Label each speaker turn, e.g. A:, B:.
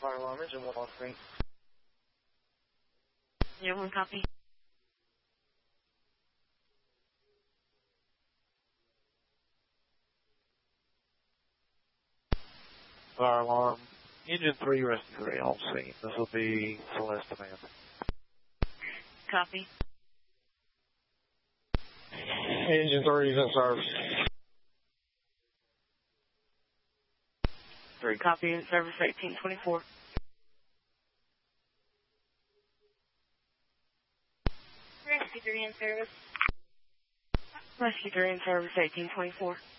A: fire alarm engine 1 on screen.
B: Yeah, 1 copy.
C: Fire alarm, engine 3, rescue 3 on scene. This will be Celeste Command.
B: Copy.
A: Engine 3 is in service.
B: 3 copy, in service 1824.
D: Rescue 3 in service.
B: Rescue 3 in service 1824.